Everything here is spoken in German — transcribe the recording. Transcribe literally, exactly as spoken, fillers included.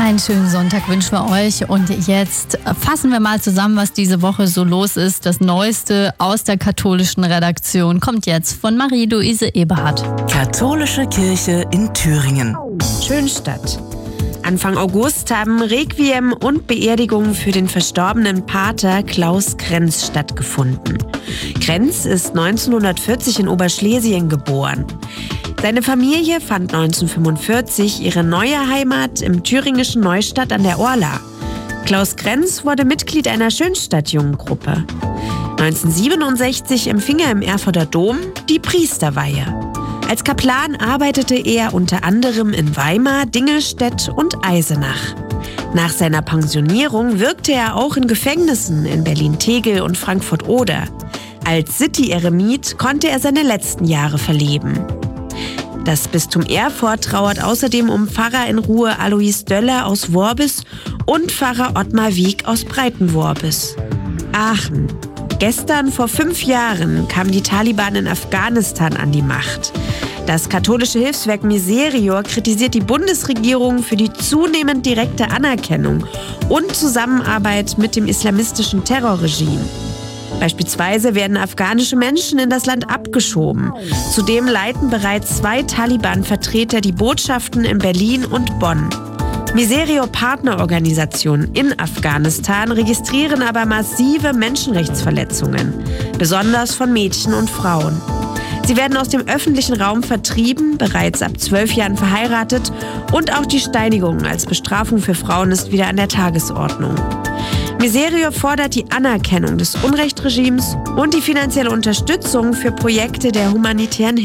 Einen schönen Sonntag wünschen wir euch und jetzt fassen wir mal zusammen, was diese Woche so los ist. Das Neueste aus der katholischen Redaktion kommt jetzt von Marie-Luise Eberhardt. Katholische Kirche in Thüringen. Schönstadt. Anfang August haben Requiem und Beerdigungen für den verstorbenen Pater Klaus Krenz stattgefunden. Krenz ist neunzehnhundertvierzig in Oberschlesien geboren. Seine Familie fand neunzehnhundertfünfundvierzig ihre neue Heimat im thüringischen Neustadt an der Orla. Klaus Krenz wurde Mitglied einer Schönstadt-Jungengruppe. neunzehnhundertsiebenundsechzig empfing er im Erfurter Dom die Priesterweihe. Als Kaplan arbeitete er unter anderem in Weimar, Dingelstädt und Eisenach. Nach seiner Pensionierung wirkte er auch in Gefängnissen in Berlin-Tegel und Frankfurt-Oder. Als City-Eremit konnte er seine letzten Jahre verleben. Das Bistum Erfurt trauert außerdem um Pfarrer in Ruhe Alois Döller aus Worbis und Pfarrer Ottmar Wieck aus Breitenworbis. Aachen. Gestern vor fünf Jahren kamen die Taliban in Afghanistan an die Macht. Das katholische Hilfswerk Miserior kritisiert die Bundesregierung für die zunehmend direkte Anerkennung und Zusammenarbeit mit dem islamistischen Terrorregime. Beispielsweise werden afghanische Menschen in das Land abgeschoben. Zudem leiten bereits zwei Taliban-Vertreter die Botschaften in Berlin und Bonn. Miserior-Partnerorganisationen in Afghanistan registrieren aber massive Menschenrechtsverletzungen, besonders von Mädchen und Frauen. Sie werden aus dem öffentlichen Raum vertrieben, bereits ab zwölf Jahren verheiratet und auch die Steinigung als Bestrafung für Frauen ist wieder an der Tagesordnung. Miserior fordert die Anerkennung des Unrechtsregimes und die finanzielle Unterstützung für Projekte der humanitären Hilfe.